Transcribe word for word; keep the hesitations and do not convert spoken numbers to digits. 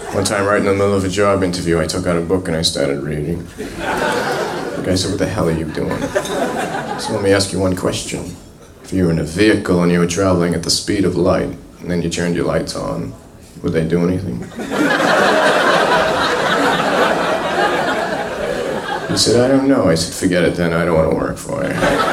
One time, right in the middle of a job interview, I took out a book and I started reading. The guy said, "What the hell are you doing?" So let me ask you one question. If you were in a vehicle and you were traveling at the speed of light, and then you turned your lights on, would they do anything? He said, "I don't know." I said, "Forget it then, I don't want to work for you."